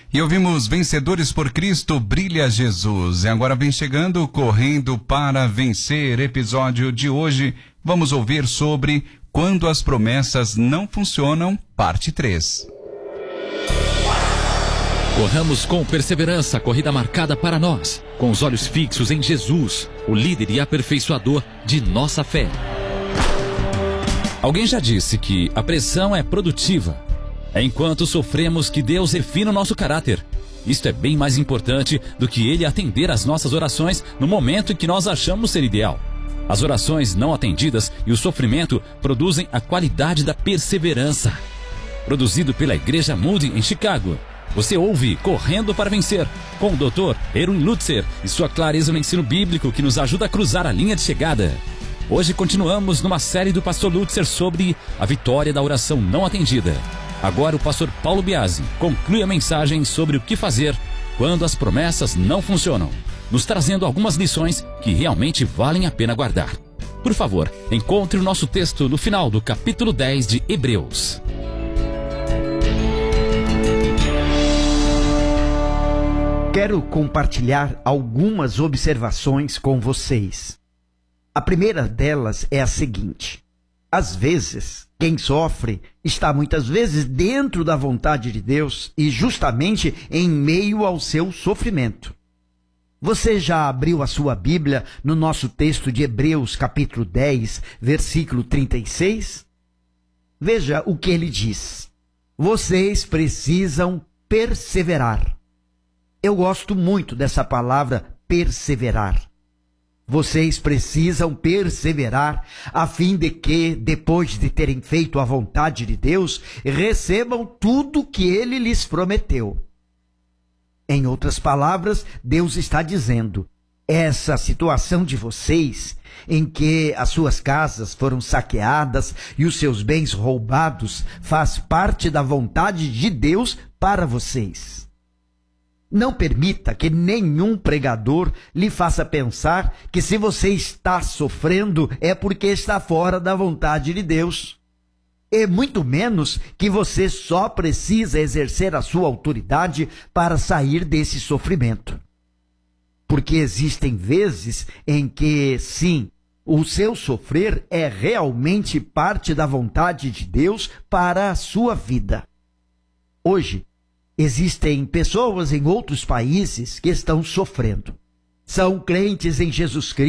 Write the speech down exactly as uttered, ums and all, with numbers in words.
E ouvimos Vencedores por Cristo, Brilha Jesus. E agora vem chegando Correndo para Vencer, episódio de hoje. Vamos ouvir sobre Quando as Promessas Não Funcionam, parte três. Corramos com perseverança a corrida marcada para nós, com os olhos fixos em Jesus, o líder e aperfeiçoador de nossa fé. Alguém já disse que a pressão é produtiva. É enquanto sofremos que Deus refina o nosso caráter. Isto é bem mais importante do que Ele atender às nossas orações no momento em que nós achamos ser ideal. As orações não atendidas e o sofrimento produzem a qualidade da perseverança. Produzido pela Igreja Moody em Chicago. Você ouve Correndo para Vencer, com o doutor Erwin Lutzer e sua clareza no ensino bíblico que nos ajuda a cruzar a linha de chegada. Hoje continuamos numa série do pastor Lutzer sobre a vitória da oração não atendida. Agora o pastor Paulo Biasi conclui a mensagem sobre o que fazer quando as promessas não funcionam, nos trazendo algumas lições que realmente valem a pena guardar. Por favor, encontre o nosso texto no final do capítulo dez de Hebreus. Quero compartilhar algumas observações com vocês. A primeira delas é a seguinte: às vezes, quem sofre está muitas vezes dentro da vontade de Deus e justamente em meio ao seu sofrimento. Você já abriu a sua Bíblia no nosso texto de Hebreus, capítulo dez, versículo trinta e seis? Veja o que ele diz. Vocês precisam perseverar. Eu gosto muito dessa palavra perseverar. Vocês precisam perseverar a fim de que, depois de terem feito a vontade de Deus, recebam tudo que Ele lhes prometeu. Em outras palavras, Deus está dizendo, essa situação de vocês, em que as suas casas foram saqueadas e os seus bens roubados, faz parte da vontade de Deus para vocês. Não permita que nenhum pregador lhe faça pensar que se você está sofrendo é porque está fora da vontade de Deus. E muito menos que você só precisa exercer a sua autoridade para sair desse sofrimento. Porque existem vezes em que, sim, o seu sofrer é realmente parte da vontade de Deus para a sua vida. Hoje, existem pessoas em outros países que estão sofrendo. São crentes em Jesus Cristo.